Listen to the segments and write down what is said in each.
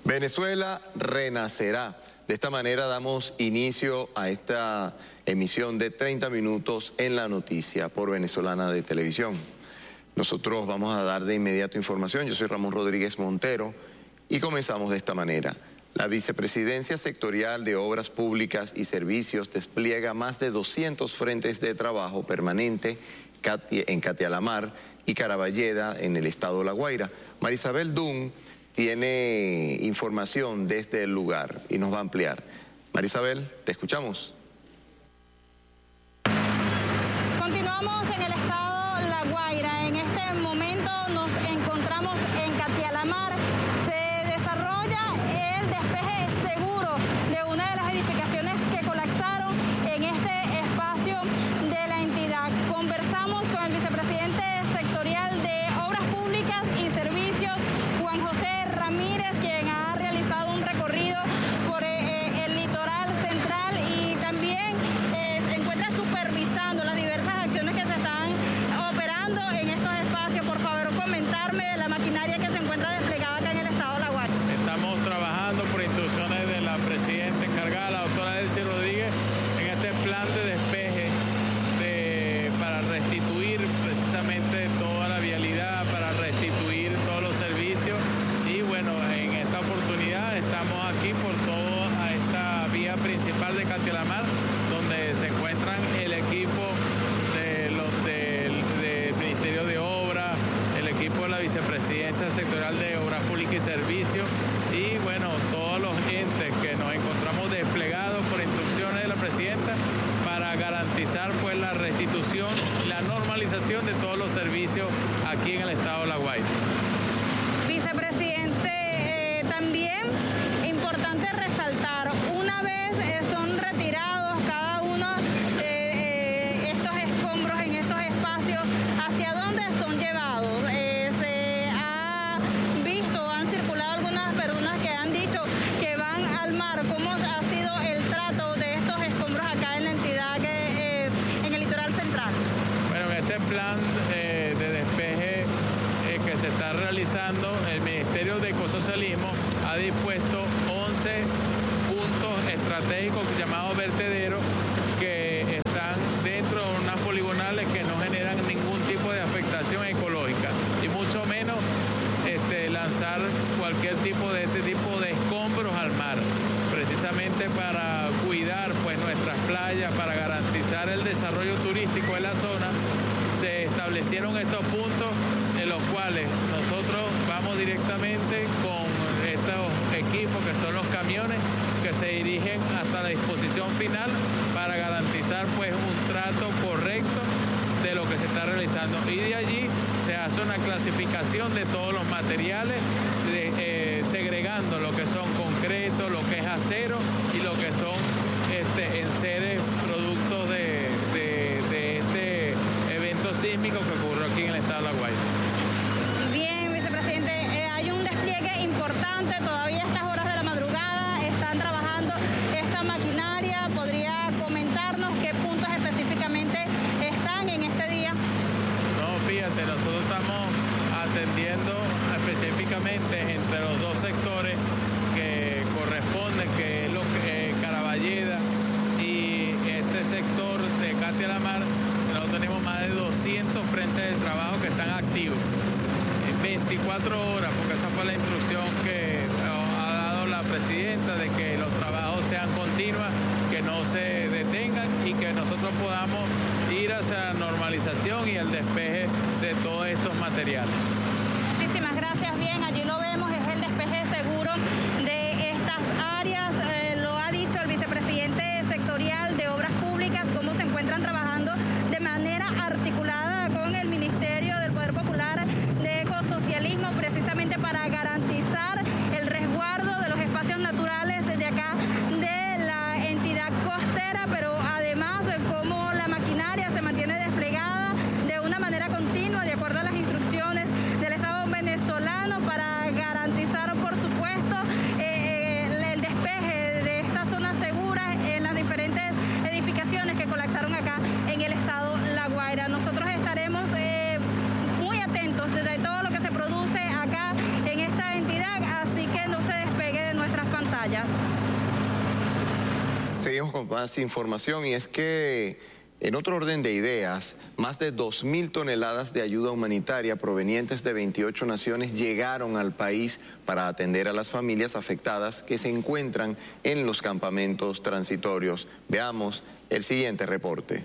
Venezuela renacerá. De esta manera damos inicio a esta emisión de 30 minutos en la noticia por Venezolana de Televisión. Nosotros vamos a dar de inmediato información. Yo soy Ramón Rodríguez Montero y comenzamos de esta manera. La Vicepresidencia Sectorial de Obras Públicas y Servicios despliega más de 200 frentes de trabajo permanente en Catialamar y Caraballeda en el estado de La Guaira. Marisabel Dunn tiene información desde el lugar y nos va a ampliar. Marisabel, te escuchamos. Continuamos en el estado La Guaira. En este momento nos encontramos en Catialamar. Se desarrolla el despeje seguro de una de las edificaciones que colapsaron en este espacio de la entidad. Conversamos con el vicepresidente sectorial de Obras Públicas y Servicios, Juan José Ramírez, quien ha realizado un recorrido por el litoral central y también se encuentra supervisando las diversas acciones que se están operando en estos espacios. Por favor, comentarme la maquinaria que se encuentra desplegada acá en el estado de La Guaira. Estamos trabajando por instrucciones de la presidenta encargada, la doctora Delcy Rodríguez, en este plan de despeje para restituir precisamente toda la vialidad, para restituir todos los servicios. Y bueno, en esta oportunidad estamos aquí por toda esta vía principal de Catialamar, donde se encuentran el equipo del Ministerio de Obras, el equipo de la Vicepresidencia Sectorial de Obras Públicas y Servicios y bueno, todos los entes que nos encontramos desplegados por instrucciones de la Presidenta para garantizar pues la restitución, la normalización de todos los servicios aquí en el estado de La Guaira. Vicepresidente, también importante resaltar, una vez son retirados cada uno de estos escombros en estos espacios, ¿hacia dónde son llevados? Se ha visto, han circulado algunas personas que han dicho que van al mar. ¿Cómo ha sido el trato de estos escombros acá en la entidad, en el litoral central? Bueno, en este plan de despeje que se está realizando, el Ministerio de Ecosocialismo ha dispuesto 11 puntos estratégicos llamados vertederos que están dentro de unas poligonales que no generan ningún tipo de afectación ecológica y mucho menos lanzar cualquier tipo de escombros al mar, precisamente para cuidar pues nuestras playas, para garantizar el desarrollo turístico de la zona. Se establecieron estos puntos en los cuales nosotros vamos directamente con estos equipos que son los camiones que se dirigen hasta la disposición final para garantizar pues un trato correcto de lo que se está realizando, y de allí se hace una clasificación de todos los materiales, segregando lo que son concreto, lo que es acero y lo que son enseres productos de este evento sísmico que ocurrió aquí en el estado de La Guaira. Bien, vicepresidente, hay un despliegue importante, todavía a estas horas de la madrugada están trabajando esta maquinaria. ¿Podría comentarnos qué puntos específicamente están en este día? No, fíjate, nosotros estamos atendiendo específicamente entre los dos sectores que corresponden, que es lo que Caraballeda y este sector de Catialamar. Nosotros tenemos más de 200 frentes de trabajo que están activos en 24 horas, porque esa fue la instrucción que ha dado la presidenta, de que los trabajos sean continuos, que no se detengan y que nosotros podamos ir hacia la normalización y el despeje de todos estos materiales. Muchísimas gracias. Bien, allí lo vemos, es el despeje seguro de estas áreas. Lo ha dicho el vicepresidente sectorial de Obras Públicas, cómo se encuentran trabajando de manera articulada con el Ministerio del Poder Popular de Ecosocialismo, precisamente para garantizar el resguardo de los espacios naturales desde acá de la entidad costera, pero además cómo la maquinaria se mantiene desplegada de una manera continua, de acuerdo a las instrucciones de Seguimos con más información y es que en otro orden de ideas, más de 2.000 toneladas de ayuda humanitaria provenientes de 28 naciones llegaron al país para atender a las familias afectadas que se encuentran en los campamentos transitorios. Veamos el siguiente reporte.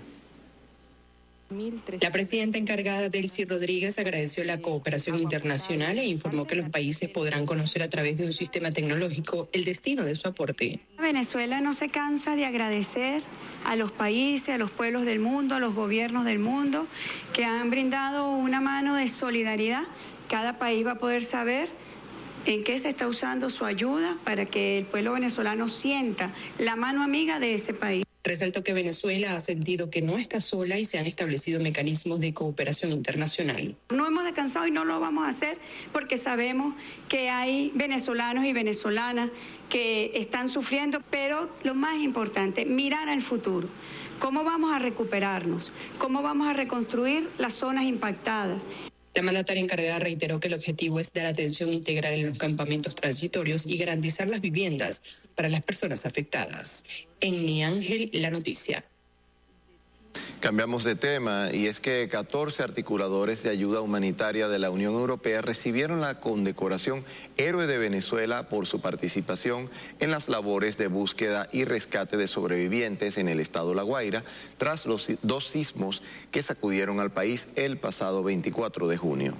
La presidenta encargada Delcy Rodríguez agradeció la cooperación internacional e informó que los países podrán conocer a través de un sistema tecnológico el destino de su aporte. Venezuela no se cansa de agradecer a los países, a los pueblos del mundo, a los gobiernos del mundo que han brindado una mano de solidaridad. Cada país va a poder saber en qué se está usando su ayuda para que el pueblo venezolano sienta la mano amiga de ese país. Resaltó que Venezuela ha sentido que no está sola y se han establecido mecanismos de cooperación internacional. No hemos descansado y no lo vamos a hacer porque sabemos que hay venezolanos y venezolanas que están sufriendo, pero lo más importante, mirar al futuro. ¿Cómo vamos a recuperarnos? ¿Cómo vamos a reconstruir las zonas impactadas? La mandataria encargada reiteró que el objetivo es dar atención integral en los campamentos transitorios y garantizar las viviendas para las personas afectadas. En Mi Ángel, la noticia. Cambiamos de tema y es que 14 articuladores de ayuda humanitaria de la Unión Europea recibieron la condecoración Héroe de Venezuela por su participación en las labores de búsqueda y rescate de sobrevivientes en el estado La Guaira tras los 2 sismos que sacudieron al país el pasado 24 de junio.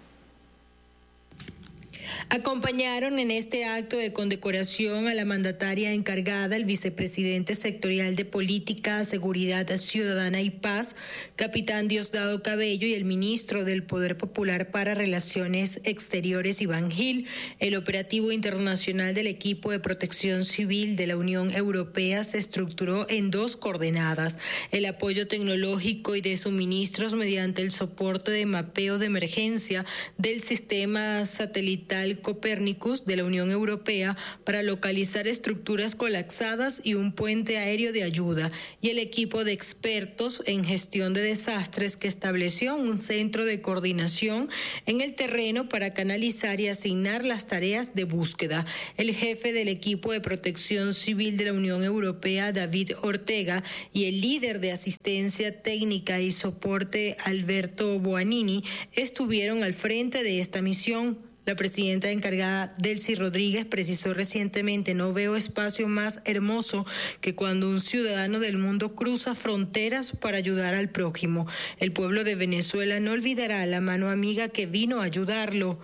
Acompañaron en este acto de condecoración a la mandataria encargada, el vicepresidente sectorial de Política, Seguridad Ciudadana y Paz, capitán Diosdado Cabello, y el ministro del Poder Popular para Relaciones Exteriores, Iván Gil. El operativo internacional del equipo de protección civil de la Unión Europea se estructuró en 2 coordenadas: el apoyo tecnológico y de suministros mediante el soporte de mapeo de emergencia del sistema satelital Copérnicus de la Unión Europea para localizar estructuras colapsadas y un puente aéreo de ayuda, y el equipo de expertos en gestión de desastres que estableció un centro de coordinación en el terreno para canalizar y asignar las tareas de búsqueda. El jefe del equipo de protección civil de la Unión Europea, David Ortega, y el líder de asistencia técnica y soporte, Alberto Boanini, estuvieron al frente de esta misión. La presidenta encargada, Delcy Rodríguez, precisó recientemente: no veo espacio más hermoso que cuando un ciudadano del mundo cruza fronteras para ayudar al prójimo. El pueblo de Venezuela no olvidará la mano amiga que vino a ayudarlo.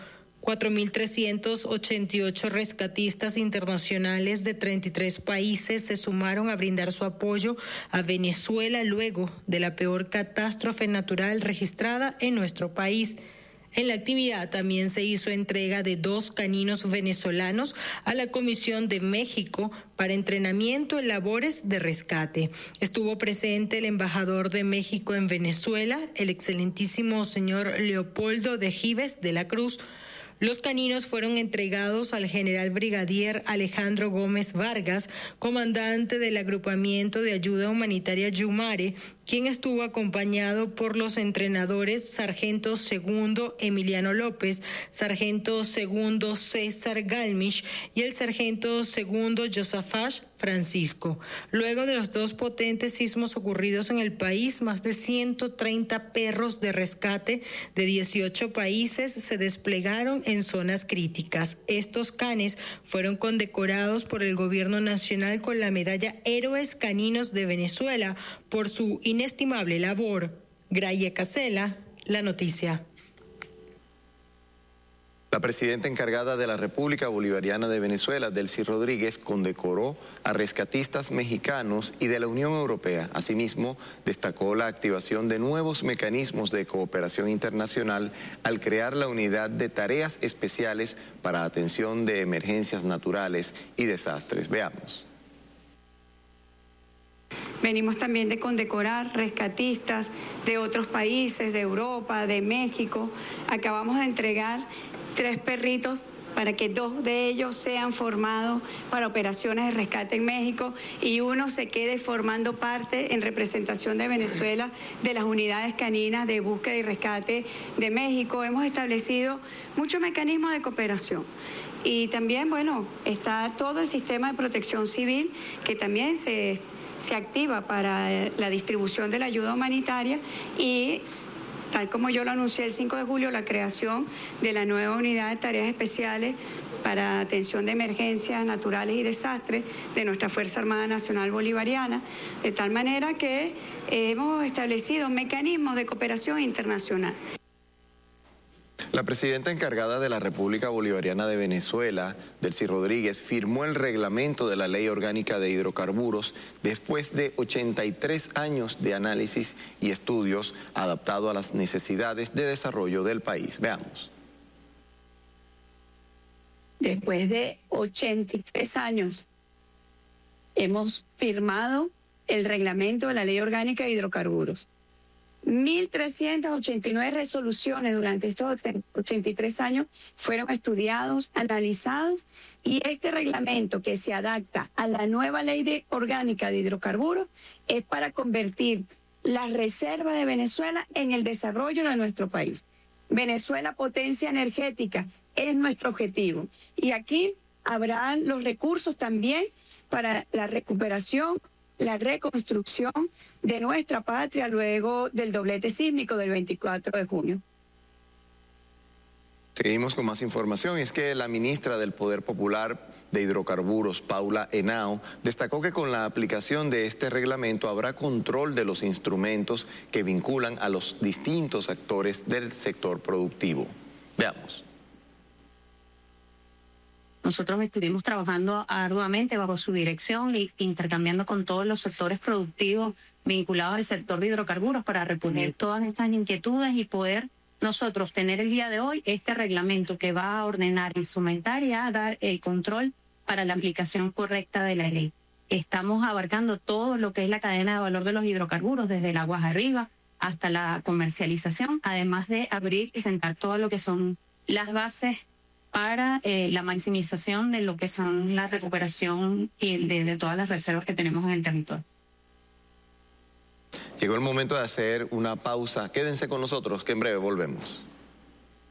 4.388 rescatistas internacionales de 33 países se sumaron a brindar su apoyo a Venezuela luego de la peor catástrofe natural registrada en nuestro país. En la actividad también se hizo entrega de 2 caninos venezolanos a la Comisión de México para entrenamiento en labores de rescate. Estuvo presente el embajador de México en Venezuela, el excelentísimo señor Leopoldo de Gives de la Cruz. Los caninos fueron entregados al general brigadier Alejandro Gómez Vargas, comandante del agrupamiento de ayuda humanitaria Yumare, quien estuvo acompañado por los entrenadores sargento segundo Emiliano López, sargento segundo César Galmisch y el sargento segundo Josafash Francisco. Luego de los 2 potentes sismos ocurridos en el país, más de 130 perros de rescate de 18 países se desplegaron en zonas críticas. Estos canes fueron condecorados por el gobierno nacional con la medalla Héroes Caninos de Venezuela por su inestimable labor. Graye Casela, la noticia. La presidenta encargada de la República Bolivariana de Venezuela, Delcy Rodríguez, condecoró a rescatistas mexicanos y de la Unión Europea. Asimismo, destacó la activación de nuevos mecanismos de cooperación internacional al crear la unidad de tareas especiales para atención de emergencias naturales y desastres. Veamos. Venimos también de condecorar rescatistas de otros países, de Europa, de México. Acabamos de entregar 3 perritos para que 2 de ellos sean formados para operaciones de rescate en México y uno se quede formando parte en representación de Venezuela de las unidades caninas de búsqueda y rescate de México. Hemos establecido muchos mecanismos de cooperación. Y también, bueno, está todo el sistema de protección civil que también se se activa para la distribución de la ayuda humanitaria y, tal como yo lo anuncié el 5 de julio, la creación de la nueva unidad de tareas especiales para atención de emergencias naturales y desastres de nuestra Fuerza Armada Nacional Bolivariana, de tal manera que hemos establecido mecanismos de cooperación internacional. La presidenta encargada de la República Bolivariana de Venezuela, Delcy Rodríguez, firmó el reglamento de la Ley Orgánica de Hidrocarburos después de 83 años de análisis y estudios adaptado a las necesidades de desarrollo del país. Veamos. Después de 83 años hemos firmado el reglamento de la Ley Orgánica de Hidrocarburos. 1.389 resoluciones durante estos 83 años fueron estudiados, analizados, y este reglamento que se adapta a la nueva Ley Orgánica de Hidrocarburos es para convertir las reservas de Venezuela en el desarrollo de nuestro país. Venezuela, potencia energética, es nuestro objetivo. Y aquí habrán los recursos también para la recuperación, la reconstrucción de nuestra patria luego del doblete sísmico del 24 de junio. Seguimos con más información. Es que la ministra del Poder Popular de Hidrocarburos, Paula Henao, destacó que con la aplicación de este reglamento habrá control de los instrumentos que vinculan a los distintos actores del sector productivo. Veamos. Nosotros estuvimos trabajando arduamente bajo su dirección y intercambiando con todos los sectores productivos vinculados al sector de hidrocarburos para reponer todas estas inquietudes y poder nosotros tener el día de hoy este reglamento que va a ordenar, instrumentar y a dar el control para la aplicación correcta de la ley. Estamos abarcando todo lo que es la cadena de valor de los hidrocarburos, desde el aguas arriba hasta la comercialización, además de abrir y sentar todo lo que son las bases para la maximización de lo que son la recuperación y de todas las reservas que tenemos en el territorio. Llegó el momento de hacer una pausa. Quédense con nosotros, que en breve volvemos.